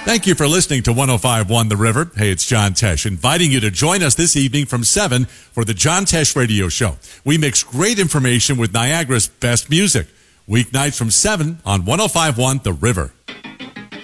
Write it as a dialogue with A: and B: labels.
A: Thank you for listening to 105.1 The River. Hey, it's John Tesh, inviting you to join us this evening from 7 for the John Tesh Radio Show. We mix great information with Niagara's best music. Weeknights from 7 on 105.1 The River.